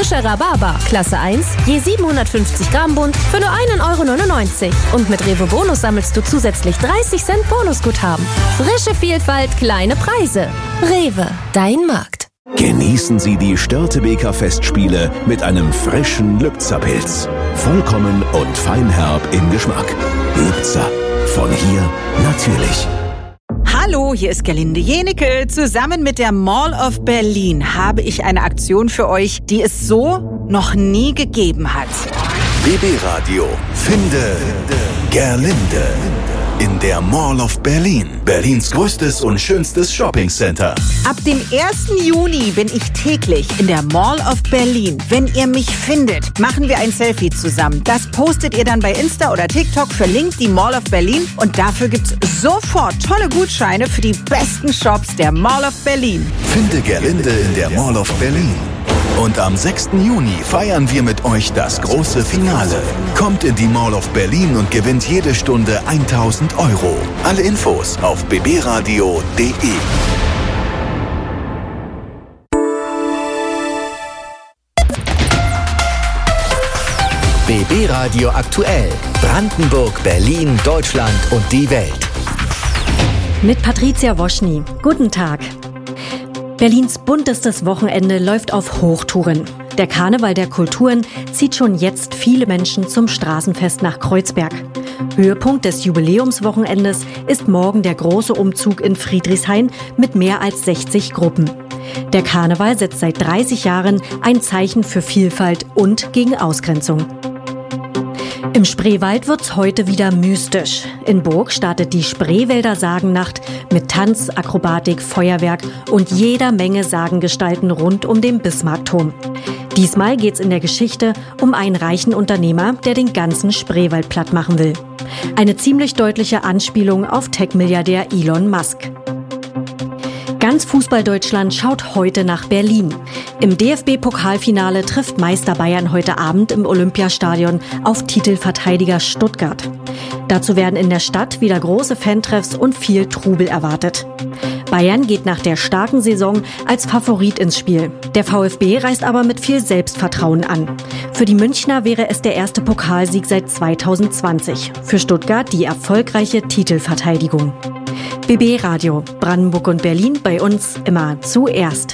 frischer Rhabarber, Klasse 1, je 750 Gramm Bund für nur 1,99 €. Und mit Rewe Bonus sammelst du zusätzlich 30 Cent Bonusguthaben. Frische Vielfalt, kleine Preise. Rewe, dein Markt. Genießen Sie die Störtebeker Festspiele mit einem frischen Lübzer-Pilz. Vollkommen und feinherb im Geschmack. Lübzer. Von hier natürlich. Hallo, hier ist Gerlinde Jenecke. Zusammen mit der Mall of Berlin habe ich eine Aktion für euch, die es so noch nie gegeben hat. BB Radio. Finde Gerlinde. In der Mall of Berlin. Berlins größtes und schönstes Shoppingcenter. Ab dem 1. Juni bin ich täglich in der Mall of Berlin. Wenn ihr mich findet, machen wir ein Selfie zusammen. Das postet ihr dann bei Insta oder TikTok, verlinkt die Mall of Berlin und dafür gibt's sofort tolle Gutscheine für die besten Shops der Mall of Berlin. Finde Gerlinde in der Mall of Berlin. Und am 6. Juni feiern wir mit euch das große Finale. Kommt in die Mall of Berlin und gewinnt jede Stunde 1.000 €. Alle Infos auf bbradio.de. BB Radio aktuell. Brandenburg, Berlin, Deutschland und die Welt. Mit Patricia Woschny. Guten Tag. Berlins buntestes Wochenende läuft auf Hochtouren. Der Karneval der Kulturen zieht schon jetzt viele Menschen zum Straßenfest nach Kreuzberg. Höhepunkt des Jubiläumswochenendes ist morgen der große Umzug in Friedrichshain mit mehr als 60 Gruppen. Der Karneval setzt seit 30 Jahren ein Zeichen für Vielfalt und gegen Ausgrenzung. Im Spreewald wird's heute wieder mystisch. In Burg startet die Spreewälder Sagennacht mit Tanz, Akrobatik, Feuerwerk und jeder Menge Sagengestalten rund um den Bismarckturm. Diesmal geht's in der Geschichte um einen reichen Unternehmer, der den ganzen Spreewald platt machen will. Eine ziemlich deutliche Anspielung auf Tech-Milliardär Elon Musk. Ganz Fußball-Deutschland schaut heute nach Berlin. Im DFB-Pokalfinale trifft Meister Bayern heute Abend im Olympiastadion auf Titelverteidiger Stuttgart. Dazu werden in der Stadt wieder große Fantreffs und viel Trubel erwartet. Bayern geht nach der starken Saison als Favorit ins Spiel. Der VfB reist aber mit viel Selbstvertrauen an. Für die Münchner wäre es der erste Pokalsieg seit 2020. Für Stuttgart die erfolgreiche Titelverteidigung. BB Radio, Brandenburg und Berlin, bei uns immer zuerst.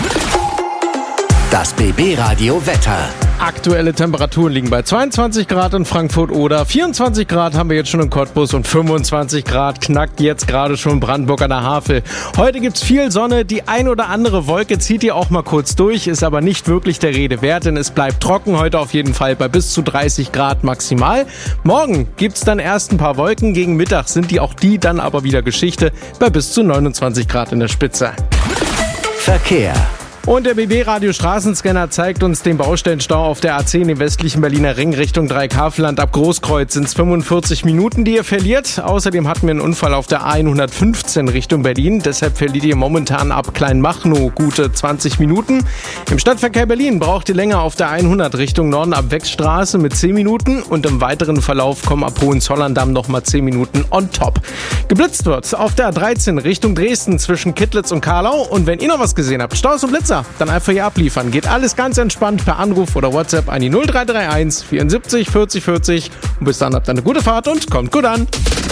Das BB Radio Wetter. Aktuelle Temperaturen liegen bei 22 Grad in Frankfurt oder 24 Grad haben wir jetzt schon in Cottbus und 25 Grad knackt jetzt gerade schon Brandenburg an der Havel. Heute gibt's viel Sonne, die ein oder andere Wolke zieht ihr auch mal kurz durch, ist aber nicht wirklich der Rede wert, denn es bleibt trocken heute auf jeden Fall bei bis zu 30 Grad maximal. Morgen gibt's dann erst ein paar Wolken, gegen Mittag sind die dann aber wieder Geschichte bei bis zu 29 Grad in der Spitze. Verkehr. Und der BB-Radio-Straßenscanner zeigt uns den Baustellenstau auf der A10 im westlichen Berliner Ring Richtung Dreieckhavelland. Ab Großkreuz sind es 45 Minuten, die ihr verliert. Außerdem hatten wir einen Unfall auf der A115 Richtung Berlin. Deshalb verliert ihr momentan ab Kleinmachnow gute 20 Minuten. Im Stadtverkehr Berlin braucht ihr länger auf der 100 Richtung Norden ab Wechstraße mit 10 Minuten. Und im weiteren Verlauf kommen ab Hohenzollern-Damm nochmal 10 Minuten on top. Geblitzt wird auf der A13 Richtung Dresden zwischen Kittlitz und Karlau. Und wenn ihr noch was gesehen habt, Staus und Blitzer, dann einfach hier abliefern. Geht alles ganz entspannt per Anruf oder WhatsApp an die 0331 74 40 40. Und bis dann habt ihr eine gute Fahrt und kommt gut an.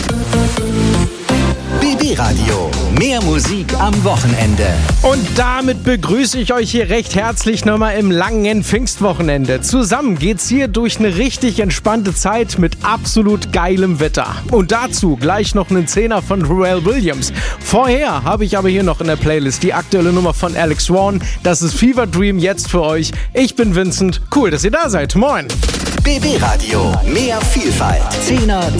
BB Radio. Mehr Musik am Wochenende. Und damit begrüße ich euch hier recht herzlich nochmal im langen Pfingstwochenende. Zusammen geht's hier durch eine richtig entspannte Zeit mit absolut geilem Wetter. Und dazu gleich noch einen Zehner von Pharrell Williams. Vorher habe ich aber hier noch in der Playlist die aktuelle Nummer von Alex Warren. Das ist Fever Dream jetzt für euch. Ich bin Vincent. Cool, dass ihr da seid. Moin. BB Radio. Mehr Vielfalt. Zehner